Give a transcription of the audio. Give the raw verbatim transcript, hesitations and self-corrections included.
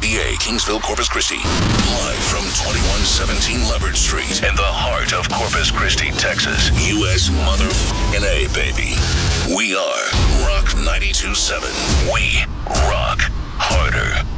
B A, Kingsville, Corpus Christi. Live from twenty-one seventeen Leopard Street in the heart of Corpus Christi, Texas. U S motherfucking A, baby. We are Rock ninety-two point seven. We rock harder.